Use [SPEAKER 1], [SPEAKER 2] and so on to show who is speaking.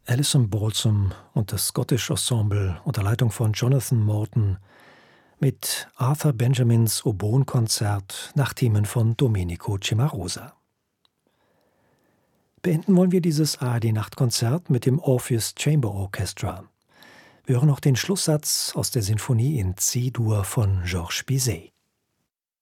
[SPEAKER 1] Alison Balsam und das Scottish Ensemble unter Leitung von Jonathan Morton mit Arthur Benjamins Oboenkonzert nach Themen von Domenico Cimarosa. Beenden wollen wir dieses ARD-Nachtkonzert mit dem Orpheus Chamber Orchestra. Wir hören noch den Schlusssatz aus der Sinfonie in C-Dur von Georges Bizet.